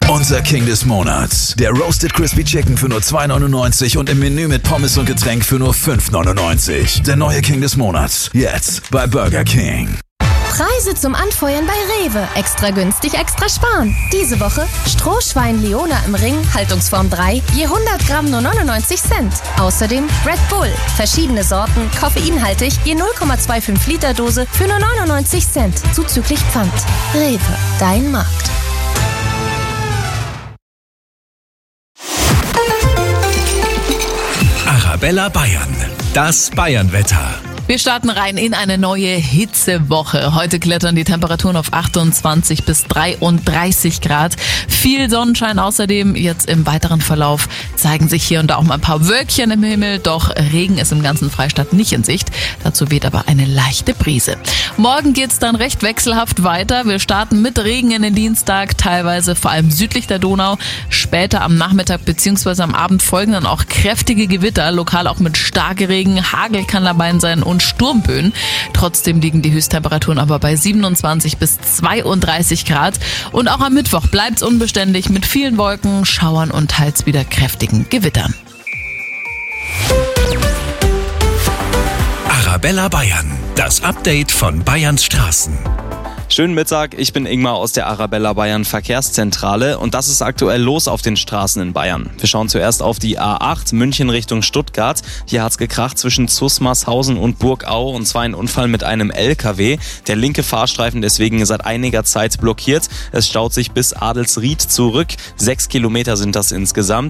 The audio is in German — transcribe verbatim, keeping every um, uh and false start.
Unser King des Monats. Der Roasted Crispy Chicken für nur zwei neunundneunzig und im Menü mit Pommes und Getränk für nur fünf neunundneunzig. Der neue King des Monats. Jetzt bei Burger King. Preise zum Anfeuern bei Rewe. Extra günstig, extra sparen. Diese Woche Strohschwein Leona im Ring, Haltungsform drei, je hundert Gramm nur neunundneunzig Cent. Außerdem Red Bull, verschiedene Sorten, koffeinhaltig, je null Komma fünfundzwanzig Liter Dose für nur neunundneunzig Cent. Zuzüglich Pfand. Rewe, dein Markt. Arabella Bayern, das Bayernwetter. Wir starten rein in eine neue Hitzewoche. Heute klettern die Temperaturen auf achtundzwanzig bis dreiunddreißig Grad. Viel Sonnenschein außerdem. Jetzt im weiteren Verlauf zeigen sich hier und da auch mal ein paar Wölkchen im Himmel. Doch Regen ist im ganzen Freistaat nicht in Sicht. Dazu weht aber eine leichte Brise. Morgen geht's dann recht wechselhaft weiter. Wir starten mit Regen in den Dienstag, teilweise vor allem südlich der Donau. Später am Nachmittag bzw. am Abend folgen dann auch kräftige Gewitter, lokal auch mit Starkregen. Hagel kann dabei sein und Sturmböen. Trotzdem liegen die Höchsttemperaturen aber bei siebenundzwanzig bis zweiunddreißig Grad. Und auch am Mittwoch bleibt's unbeständig mit vielen Wolken, Schauern und teils wieder kräftigen Gewittern. Arabella Bayern, das Update von Bayerns Straßen. Schönen Mittag, ich bin Ingmar aus der Arabella Bayern Verkehrszentrale und das ist aktuell los auf den Straßen in Bayern. Wir schauen zuerst auf die A acht München Richtung Stuttgart. Hier hat's gekracht zwischen Zusmarshausen und Burgau und zwar ein Unfall mit einem L K W. Der linke Fahrstreifen deswegen seit einiger Zeit blockiert. Es staut sich bis Adelsried zurück. Sechs Kilometer sind das insgesamt.